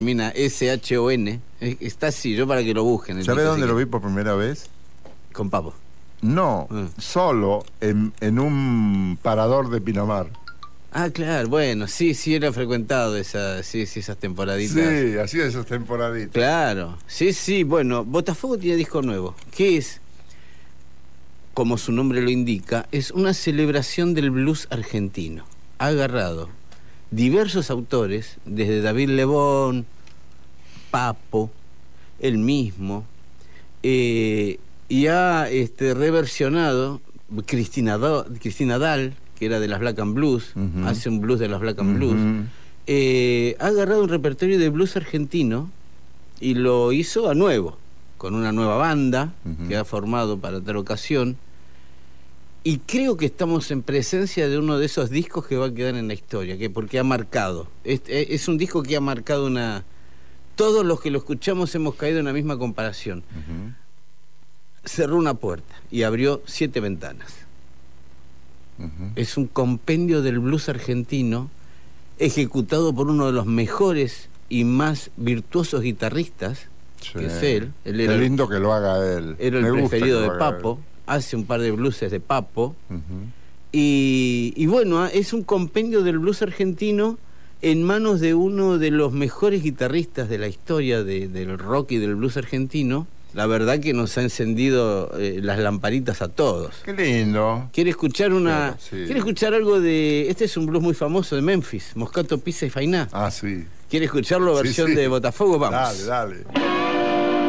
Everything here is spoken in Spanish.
Termina SHON. Está así, yo para que lo busquen. ¿Sabés dónde lo vi por primera vez? Con Papo. No, solo en un parador de Pinamar. Ah, claro, bueno, sí, era frecuentado esas temporaditas. Sí, hacía esas temporaditas. Claro, sí, bueno, Botafogo tiene disco nuevo, que es, como su nombre lo indica, es una celebración del blues argentino. Ha agarrado diversos autores, desde David Lebón, Papo, él mismo, y ha reversionado Cristina Dahl, que era de las Black and Blues, hace un blues de las Black and Blues, ha agarrado un repertorio de blues argentino y lo hizo a nuevo, con una nueva banda que ha formado para tal ocasión, y creo que estamos en presencia de uno de esos discos que va a quedar en la historia, porque ha marcado, es un disco que ha marcado una... Todos los que lo escuchamos hemos caído en la misma comparación. Cerró una puerta y abrió 7 ventanas. Es un compendio del blues argentino ejecutado por uno de los mejores y más virtuosos guitarristas, que es él. Qué lindo que lo haga él. Era el preferido de Papo. Hace un par de blueses de Papo. Y bueno, es un compendio del blues argentino en manos de uno de los mejores guitarristas de la historia del rock y del blues argentino. La verdad que nos ha encendido las lamparitas a todos. Qué lindo. ¿Quiere escuchar ¿Quiere escuchar algo de... Este es un blues muy famoso de Memphis, Moscato, Pizza y Fainá? Ah, sí. ¿Quiere escucharlo versión de Botafogo? Vamos. Dale.